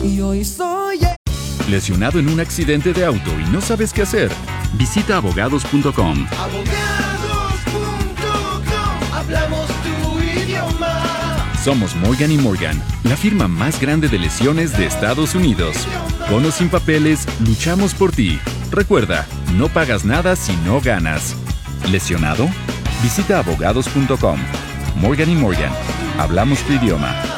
y hoy soy... ¿Lesionado en un accidente de auto y no sabes qué hacer? Visita abogados.com. Abogados.com, hablamos tu idioma. Somos Morgan & Morgan, la firma más grande de lesiones de Estados Unidos. Con o sin papeles, luchamos por ti. Recuerda, no pagas nada si no ganas. ¿Lesionado? Visita abogados.com. Morgan & Morgan, hablamos tu idioma.